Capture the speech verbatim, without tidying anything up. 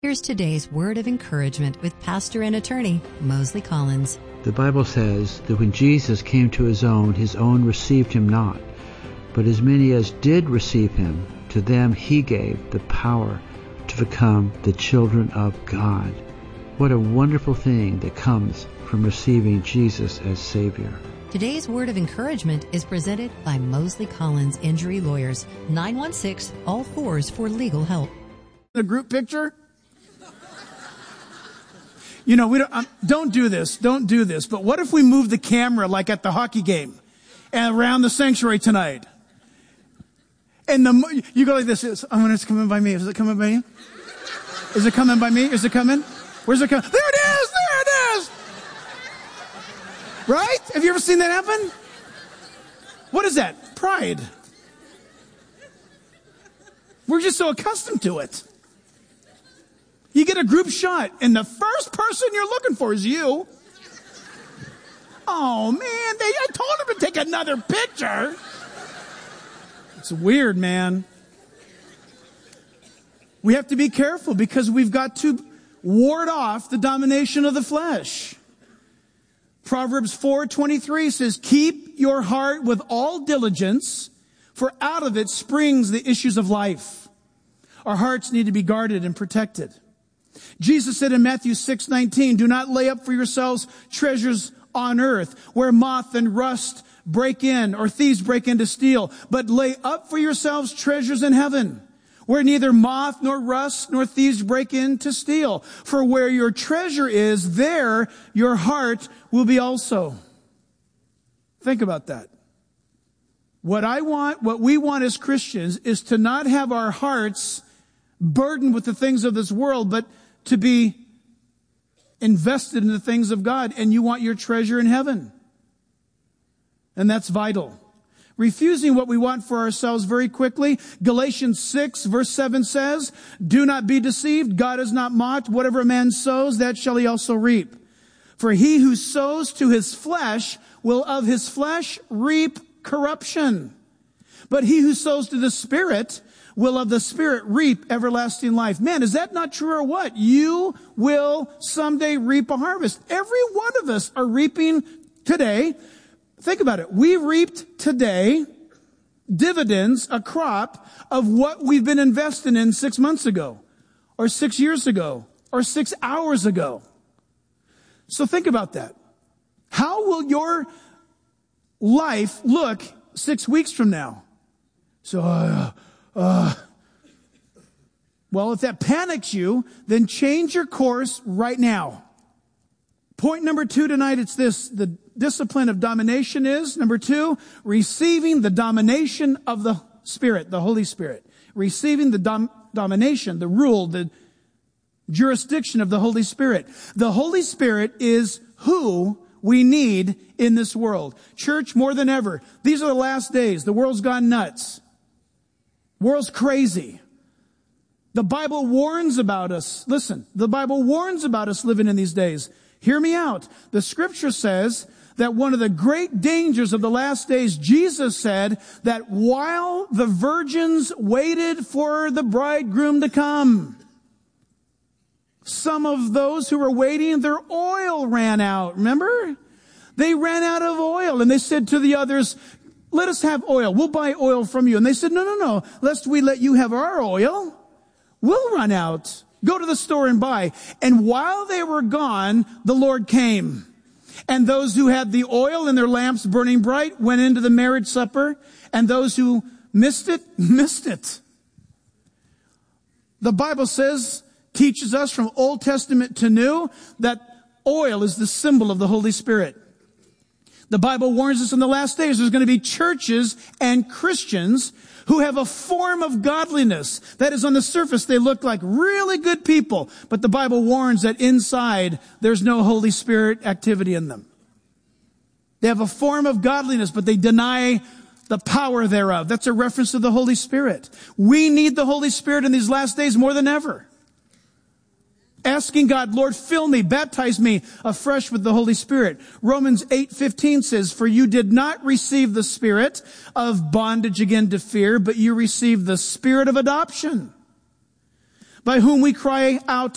Here's today's word of encouragement with pastor and attorney Mosley Collins. The Bible says that when Jesus came to his own, his own received him not. But as many as did receive him, to them he gave the power to become the children of God. What a wonderful thing that comes from receiving Jesus as Savior. Today's word of encouragement is presented by Mosley Collins Injury Lawyers, nine one six, all fours for legal help. A group picture? You know, we don't, um, don't do this. Don't do this. But what if we move the camera like at the hockey game and around the sanctuary tonight? And the you go like this. Is, oh, it's coming by me. Is it coming by me? Is it coming by me? Is it coming? Where's it coming? There it is. There it is. Right? Have you ever seen that happen? What is that? Pride. We're just so accustomed to it. You get a group shot, and the first person you're looking for is you. Oh, man, they, I told him to take another picture. It's weird, man. We have to be careful because we've got to ward off the domination of the flesh. Proverbs four twenty-three says, "Keep your heart with all diligence, for out of it springs the issues of life." Our hearts need to be guarded and protected. Jesus said in Matthew six nineteen, "Do not lay up for yourselves treasures on earth, where moth and rust break in, or thieves break in to steal, but lay up for yourselves treasures in heaven, where neither moth nor rust nor thieves break in to steal. For where your treasure is, there your heart will be also." Think about that. What I want, what we want as Christians is to not have our hearts burdened with the things of this world, but to be invested in the things of God. And you want your treasure in heaven. And that's vital. Refusing what we want for ourselves very quickly. Galatians six verse seven says, "Do not be deceived. God is not mocked. Whatever a man sows, that shall he also reap. For he who sows to his flesh will of his flesh reap corruption. But he who sows to the Spirit will of the Spirit reap everlasting life." Man, is that not true or what? You will someday reap a harvest. Every one of us are reaping today. Think about it. We reaped today dividends, a crop of what we've been investing in six months ago, or six years ago, or six hours ago. So think about that. How will your life look six weeks from now? So, uh, uh, well, if that panics you, then change your course right now. Point number two tonight, it's this. The discipline of domination is, number two, receiving the domination of the Spirit, the Holy Spirit. Receiving the dom- domination, the rule, the jurisdiction of the Holy Spirit. The Holy Spirit is who we need in this world. Church, more than ever, these are the last days. The world's gone nuts. World's crazy. The Bible warns about us. Listen, the Bible warns about us living in these days. Hear me out. The scripture says that one of the great dangers of the last days, Jesus said that while the virgins waited for the bridegroom to come, some of those who were waiting, their oil ran out. Remember? They ran out of oil, and they said to the others, "Let us have oil. We'll buy oil from you." And they said, "No, no, no. Lest we let you have our oil, we'll run out. Go to the store and buy." And while they were gone, the Lord came. And those who had the oil in their lamps burning bright went into the marriage supper. And those who missed it, missed it. The Bible says, teaches us from Old Testament to New, that oil is the symbol of the Holy Spirit. The Bible warns us in the last days there's going to be churches and Christians who have a form of godliness. That is, on the surface, they look like really good people. But the Bible warns that inside, there's no Holy Spirit activity in them. They have a form of godliness, but they deny the power thereof. That's a reference to the Holy Spirit. We need the Holy Spirit in these last days more than ever. Asking God, "Lord, fill me, baptize me afresh with the Holy Spirit." Romans eight fifteen says, "For you did not receive the spirit of bondage again to fear, but you received the spirit of adoption, by whom we cry out,